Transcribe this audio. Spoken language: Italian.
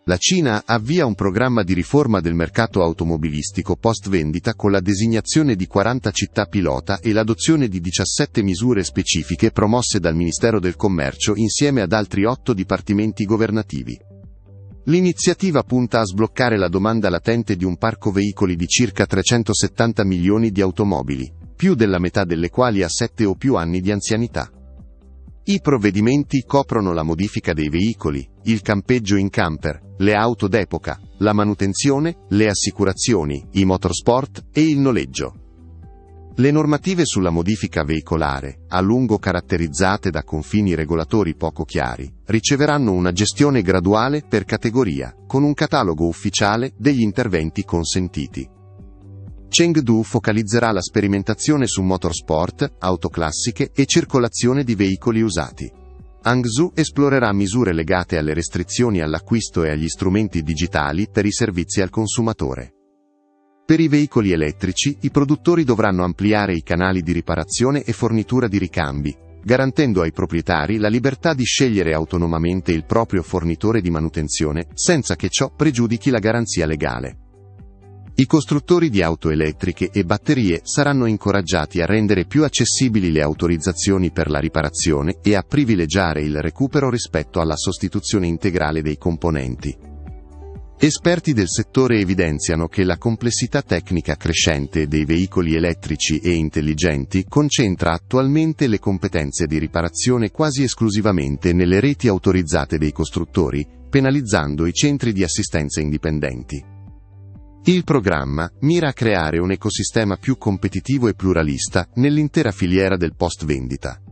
La Cina avvia un programma di riforma del mercato automobilistico post-vendita con la designazione di 40 città pilota e l'adozione di 17 misure specifiche promosse dal Ministero del Commercio insieme ad altri 8 dipartimenti governativi. L'iniziativa punta a sbloccare la domanda latente di un parco veicoli di circa 370 milioni di automobili, più della metà delle quali ha 7 o più anni di anzianità. I provvedimenti coprono la modifica dei veicoli, il campeggio in camper, le auto d'epoca, la manutenzione, le assicurazioni, i motorsport e il noleggio. Le normative sulla modifica veicolare, a lungo caratterizzate da confini regolatori poco chiari, riceveranno una gestione graduale per categoria, con un catalogo ufficiale degli interventi consentiti. Chengdu focalizzerà la sperimentazione su motorsport, auto classiche e circolazione di veicoli usati. Hangzhou esplorerà misure legate alle restrizioni all'acquisto e agli strumenti digitali per i servizi al consumatore. Per i veicoli elettrici, i produttori dovranno ampliare i canali di riparazione e fornitura di ricambi, garantendo ai proprietari la libertà di scegliere autonomamente il proprio fornitore di manutenzione, senza che ciò pregiudichi la garanzia legale. I costruttori di auto elettriche e batterie saranno incoraggiati a rendere più accessibili le autorizzazioni per la riparazione e a privilegiare il recupero rispetto alla sostituzione integrale dei componenti. Esperti del settore evidenziano che la complessità tecnica crescente dei veicoli elettrici e intelligenti concentra attualmente le competenze di riparazione quasi esclusivamente nelle reti autorizzate dei costruttori, penalizzando i centri di assistenza indipendenti. Il programma mira a creare un ecosistema più competitivo e pluralista nell'intera filiera del post-vendita.